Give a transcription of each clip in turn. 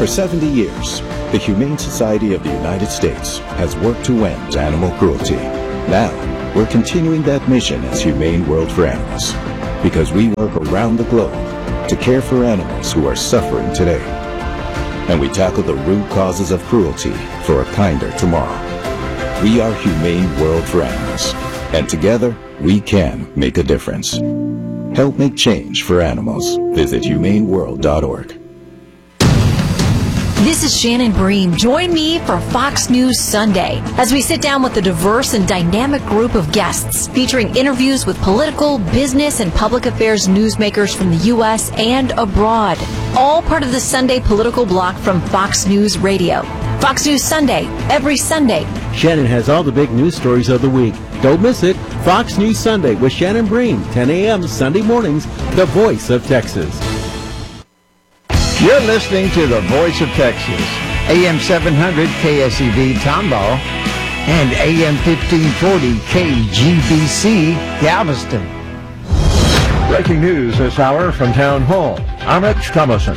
For 70 years, the Humane Society of the United States has worked to end animal cruelty. Now, we're continuing that mission as Humane World for Animals, because we work around the globe to care for animals who are suffering today. And we tackle the root causes of cruelty for a kinder tomorrow. We are Humane World for Animals, and together we can make a difference. Help make change for animals. Visit humaneworld.org. This is Shannon Bream. Join me for Fox News Sunday as we sit down with a diverse and dynamic group of guests featuring interviews with political, business, and public affairs newsmakers from the U.S. and abroad. All part of the Sunday political block from Fox News Radio. Fox News Sunday, every Sunday. Shannon has all the big news stories of the week. Don't miss it. Fox News Sunday with Shannon Bream, 10 a.m. Sunday mornings, the voice of Texas. You're listening to the Voice of Texas, AM 700 KSEV Tomball and AM 1540 KGBC Galveston. Breaking news this hour from Town Hall. I'm Rich Thomason.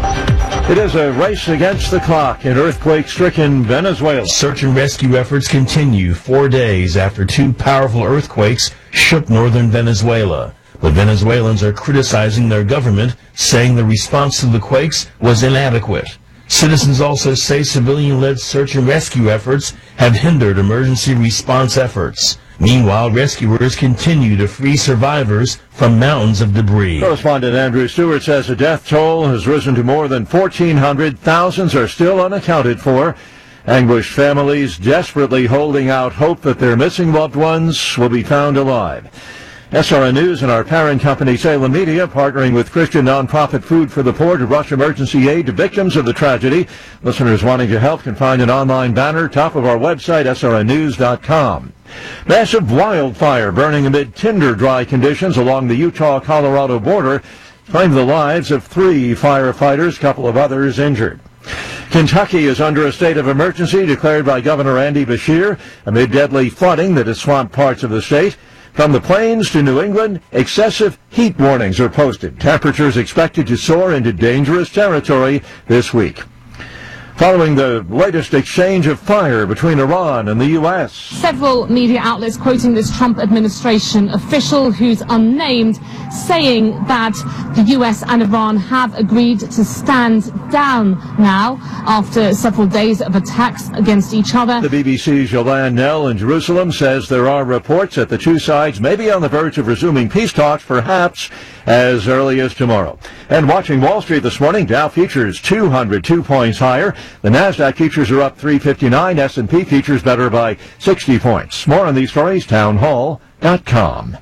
It is a race against the clock in earthquake-stricken Venezuela. Search and rescue efforts continue 4 days after two powerful earthquakes shook northern Venezuela. But Venezuelans are criticizing their government, saying the response to the quakes was inadequate. Citizens also say civilian-led search and rescue efforts have hindered emergency response efforts. Meanwhile, rescuers continue to free survivors from mountains of debris. Correspondent Andrew Stewart says the death toll has risen to more than 1,400. Thousands are still unaccounted for. Anguished families desperately holding out hope that their missing loved ones will be found alive. SRN News and our parent company, Salem Media, partnering with Christian nonprofit Food for the Poor to rush emergency aid to victims of the tragedy. Listeners wanting to help can find an online banner top of our website, srnnews.com. Massive wildfire burning amid tinder-dry conditions along the Utah-Colorado border claimed the lives of 3 firefighters, a couple of others injured. Kentucky is under a state of emergency declared by Governor Andy Beshear amid deadly flooding that has swamped parts of the state. From the plains to New England, excessive heat warnings are posted. Temperatures expected to soar into dangerous territory this week. Following the latest exchange of fire between Iran and the U.S. Several media outlets quoting this Trump administration official who's unnamed saying that the U.S. and Iran have agreed to stand down now after several days of attacks against each other. The BBC's Joanne Nell in Jerusalem says there are reports that the two sides may be on the verge of resuming peace talks, perhaps as early as tomorrow. And watching Wall Street this morning, Dow futures 202 points higher. The NASDAQ futures are up 359. S&P futures better by 60 points. More on these stories, townhall.com.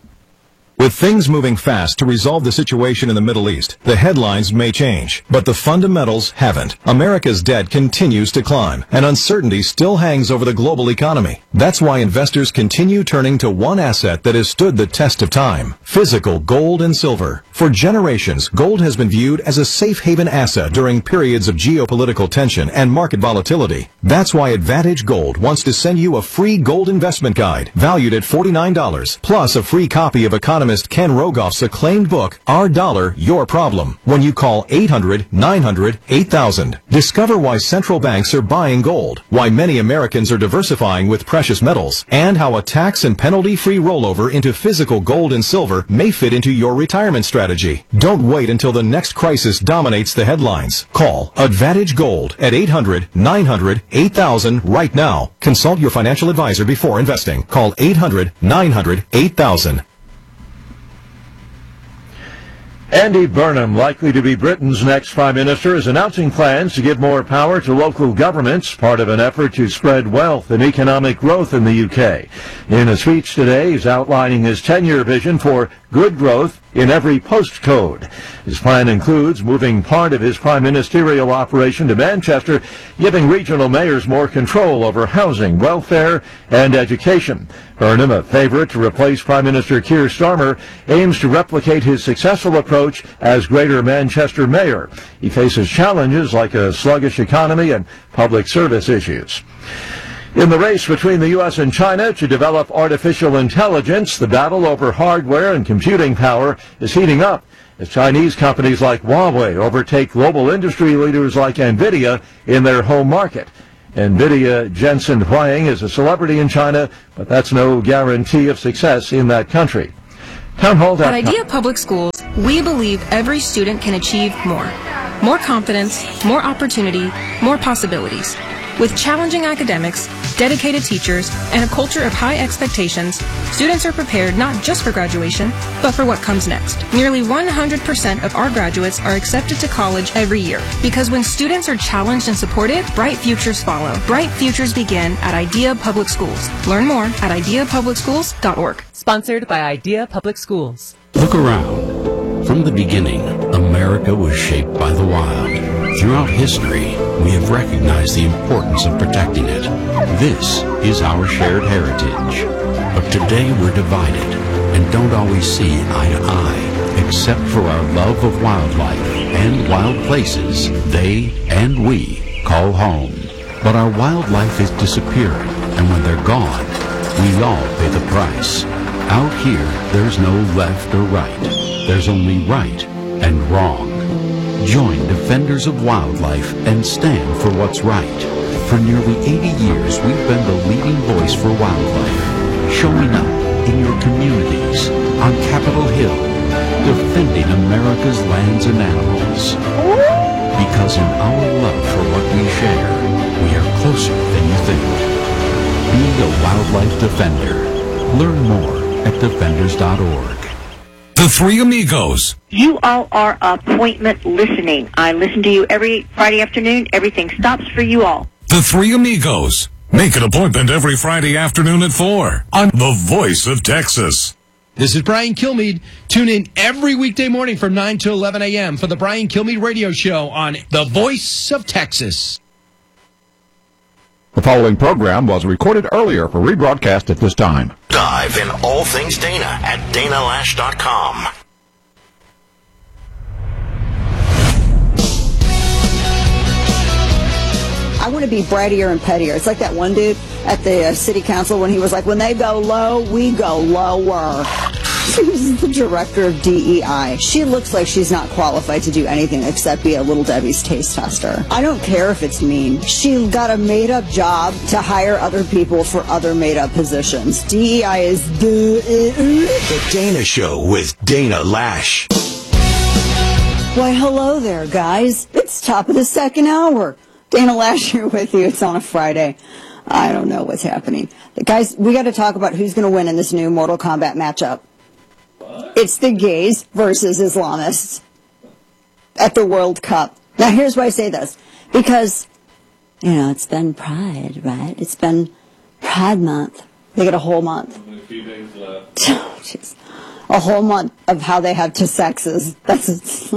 With things moving fast to resolve the situation in the Middle East, the headlines may change, but the fundamentals haven't. America's debt continues to climb, and uncertainty still hangs over the global economy. That's why investors continue turning to one asset that has stood the test of time: physical gold and silver. For generations, gold has been viewed as a safe haven asset during periods of geopolitical tension and market volatility. That's why Advantage Gold wants to send you a free gold investment guide valued at $49, plus a free copy of economist Ken Rogoff's acclaimed book, Our Dollar, Your Problem, when you call 800-900-8000. Discover why central banks are buying gold, why many Americans are diversifying with precious metals, and how a tax and penalty-free rollover into physical gold and silver may fit into your retirement strategy. Don't wait until the next crisis dominates the headlines. Call Advantage Gold at 800-900-8000 right now. Consult your financial advisor before investing. Call 800-900-8000. Andy Burnham, likely to be Britain's next Prime Minister, is announcing plans to give more power to local governments, part of an effort to spread wealth and economic growth in the UK. In a speech today, he's outlining his 10-year vision for good growth in every postcode. His plan includes moving part of his prime ministerial operation to Manchester, giving regional mayors more control over housing, welfare, and education. Burnham, a favorite to replace Prime Minister Keir Starmer, aims to replicate his successful approach as Greater Manchester mayor. He faces challenges like a sluggish economy and public service issues. In the race between the U.S. and China to develop artificial intelligence, the battle over hardware and computing power is heating up. as Chinese companies like Huawei overtake global industry leaders like NVIDIA in their home market. NVIDIA Jensen Huang is a celebrity in China, but that's no guarantee of success in that country. Townhall.com. At Idea Public Schools, we believe every student can achieve more. More confidence, more opportunity, more possibilities. With challenging academics, dedicated teachers, and a culture of high expectations, students are prepared not just for graduation, but for what comes next. Nearly 100% of our graduates are accepted to college every year. Because when students are challenged and supported, bright futures follow. Bright futures begin at Idea Public Schools. Learn more at ideapublicschools.org. Sponsored by Idea Public Schools. Look around. From the beginning, America was shaped by the wild. Throughout history, we have recognized the importance of protecting it. This is our shared heritage. But today we're divided and don't always see eye to eye, except for our love of wildlife and wild places they and we call home. But our wildlife is disappearing, and when they're gone, we all pay the price. Out here, there's no left or right. There's only right and wrong. Join Defenders of Wildlife and stand for what's right. For nearly 80 years, we've been the leading voice for wildlife, showing up in your communities, on Capitol Hill, defending America's lands and animals. Because in our love for what we share, we are closer than you think. Be a wildlife defender. Learn more at defenders.org. The Three Amigos. You all are appointment listening. I listen to you every Friday afternoon. Everything stops for you all. The Three Amigos. Make an appointment every Friday afternoon at 4 on The Voice of Texas. This is Brian Kilmeade. Tune in every weekday morning from 9 to 11 a.m. for the Brian Kilmeade Radio Show on The Voice of Texas. The following program was recorded earlier for rebroadcast at this time. Dive in all things Dana at danalash.com. I want to be brattier and pettier. It's like that one dude at the city council when he was like, when they go low, we go lower. She was the director of DEI. She looks like she's not qualified to do anything except be a Little Debbie's taste tester. I don't care if it's mean. She got a made-up job to hire other people for other made-up positions. DEI is The Dana Show with Dana Lash. Why, hello there, guys. It's top of the second hour. Dana Lash here with you. It's on a Friday. I don't know what's happening. Guys, we got to talk about who's going to win in this new Mortal Kombat matchup. It's the gays versus Islamists at the World Cup. Now, here's why I say this. Because, you know, it's been Pride, right? It's been Pride Month. They get a whole month. Only a few days left. Oh, jeez. A whole month of how they have two sexes. That's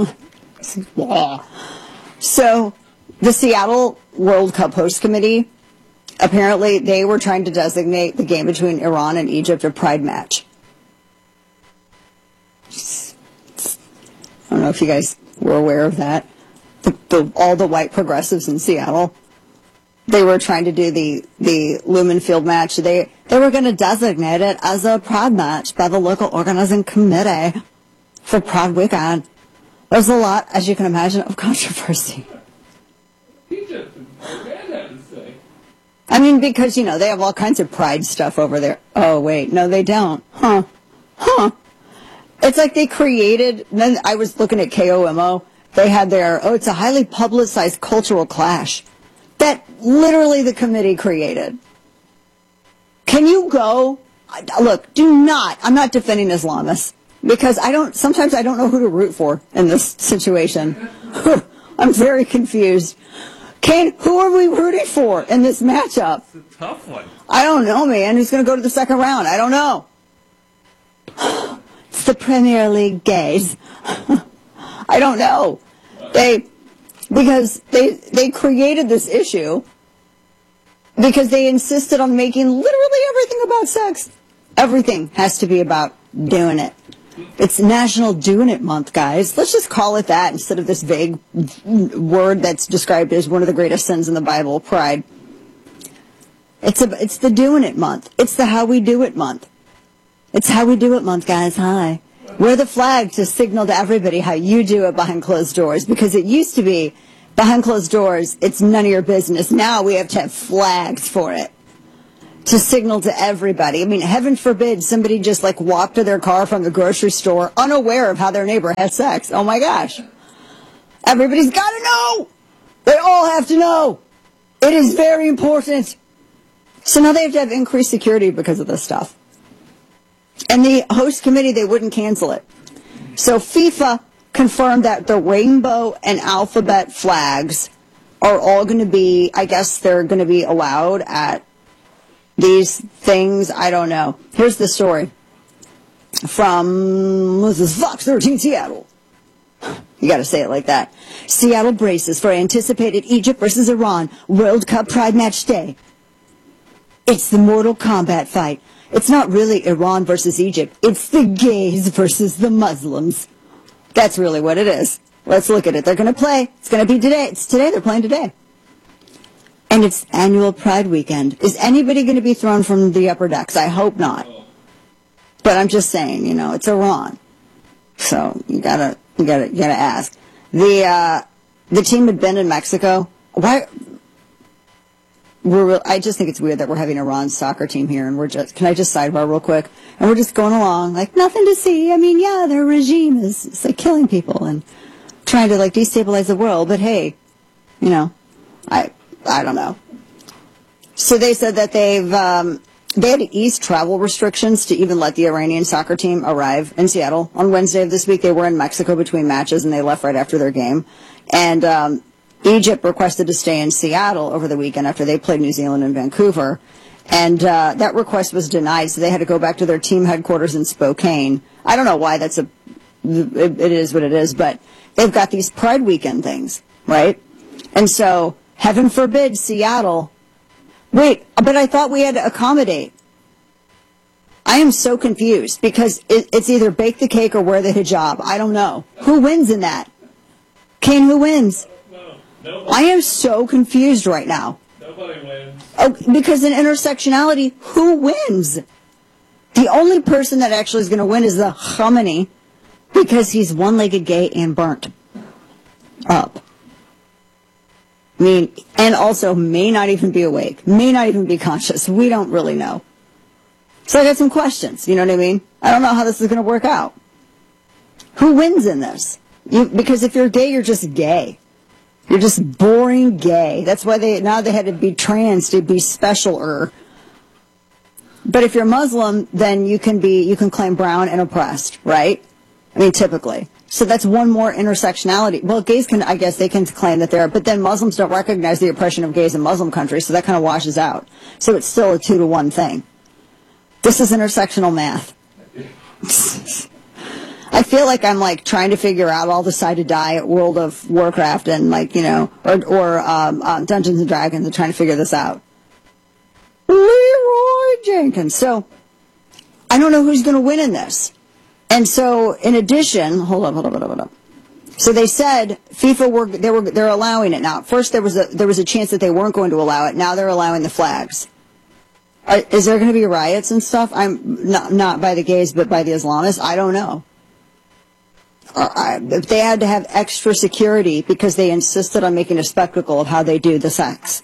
So, the Seattle World Cup host committee, apparently they were trying to designate the game between Iran and Egypt a Pride match. I don't know if you guys were aware of that. All the white progressives in Seattle, they were trying to do the Lumen Field match. They were going to designate it as a Pride match by the local organizing committee for Pride weekend. There's a lot, as you can imagine, of controversy. I mean, because, you know, they have all kinds of Pride stuff over there. Oh, wait, no, they don't. Huh. It's like they created, then I was looking at KOMO, they had their, it's a highly publicized cultural clash that literally the committee created. Can you go, look, I'm not defending Islamists, because sometimes I don't know who to root for in this situation. I'm very confused. Who are we rooting for in this matchup? It's a tough one. I don't know, man. Who's going to go to the second round? I don't know. It's the Premier League gays. I don't know. Because they created this issue because they insisted on making literally everything about sex. Everything has to be about doing it. It's National Doing It Month, guys. Let's just call it that instead of this vague word that's described as one of the greatest sins in the Bible, pride. It's the Doing It Month. It's the How We Do It Month. It's How We Do It Month, guys. Hi. Wear the flag to signal to everybody how you do it behind closed doors, because it used to be behind closed doors, it's none of your business. Now we have to have flags for it to signal to everybody. I mean, heaven forbid somebody just like walk to their car from the grocery store unaware of how their neighbor has sex. Oh my gosh. Everybody's got to know. They all have to know. It is very important. So now they have to have increased security because of this stuff. And the host committee, they wouldn't cancel it. So FIFA confirmed that the rainbow and alphabet flags are all going to be, I guess they're going to be allowed at these things. I don't know. Here's the story from Fox 13 Seattle. You got to say it like that. Seattle braces for anticipated Egypt versus Iran World Cup Pride Match Day. It's the Mortal Kombat fight. It's not really Iran versus Egypt. It's the gays versus the Muslims. That's really what it is. Let's look at it. They're going to play. It's going to be today. It's today. They're playing today. And it's annual Pride weekend. Is anybody going to be thrown from the upper decks? I hope not. But I'm just saying, you know, it's Iran. So you gotta ask. The team had been in Mexico. Why? I just think it's weird that we're having Iran's soccer team here, and can I just sidebar real quick? And we're just going along, like, nothing to see. I mean, yeah, their regime is like killing people and trying to like destabilize the world, but hey, you know, I don't know. So they said that they had to ease travel restrictions to even let the Iranian soccer team arrive in Seattle on Wednesday of this week. They were in Mexico between matches, and they left right after their game. And Egypt requested to stay in Seattle over the weekend after they played New Zealand and Vancouver. And that request was denied, so they had to go back to their team headquarters in Spokane. I don't know why it is what it is, but they've got these Pride Weekend things, right? And so, heaven forbid, Seattle. Wait, but I thought we had to accommodate. I am so confused because it's either bake the cake or wear the hijab. I don't know. Who wins in that? Kane, who wins? I am so confused right now. Nobody wins. Oh, because in intersectionality, who wins? The only person that actually is going to win is the Khamenei, because he's one-legged, gay, and burnt up. I mean, and also may not even be awake, may not even be conscious. We don't really know. So I got some questions, you know what I mean? I don't know how this is going to work out. Who wins in this? Because if you're gay, you're just gay. You're just boring gay. That's why they had to be trans to be special-er. But if you're Muslim, then you can claim brown and oppressed, right? I mean, typically. So that's one more intersectionality. Well, gays I guess they can claim that they're, but then Muslims don't recognize the oppression of gays in Muslim countries, so that kind of washes out. So it's still a 2-to-1 thing. This is intersectional math. I feel like I'm like trying to figure out all the side to die at World of Warcraft and like, you know, or Dungeons and Dragons and trying to figure this out. Leroy Jenkins. So I don't know who's going to win in this. And so in addition, hold up. So they said FIFA they're allowing it now. At first there was a chance that they weren't going to allow it. Now they're allowing the flags. Is there going to be riots and stuff? I'm not by the gays, but by the Islamists. I don't know. If they had to have extra security because they insisted on making a spectacle of how they do the sex.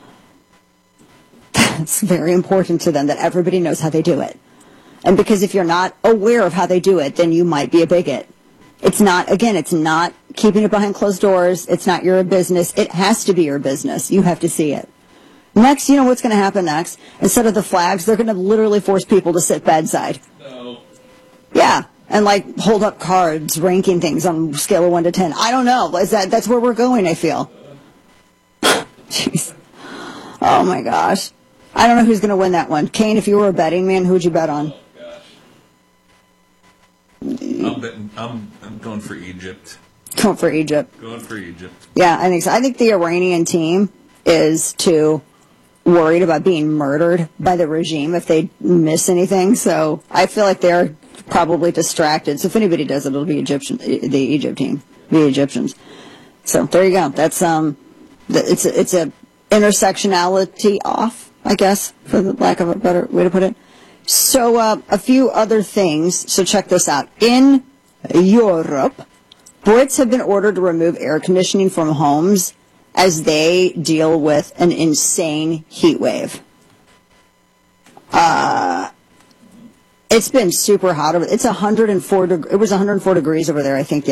It's very important to them that everybody knows how they do it. And because if you're not aware of how they do it, then you might be a bigot. It's not keeping it behind closed doors. It's not your business. It has to be your business. You have to see it. Next, you know what's going to happen next? Instead of the flags, they're going to literally force people to sit bedside. No. Yeah. And like hold up cards, ranking things on a scale of 1 to 10. I don't know. That's where we're going, I feel. Jeez. Oh my gosh. I don't know who's going to win that one. Kane, if you were a betting man, who would you bet on? I'm going for Egypt. Going for Egypt. Going for Egypt. Yeah, I think so. I think the Iranian team is too worried about being murdered by the regime if they miss anything. So I feel like they're probably distracted. So if anybody does it, it'll be the Egypt team, the Egyptians. So there you go. That's it's a intersectionality off, I guess, for the lack of a better way to put it. So a few other things. So check this out. In Europe, Brits have been ordered to remove air conditioning from homes as they deal with an insane heat wave. It's been super hot over. It's 104. It was 104 degrees over there, I think,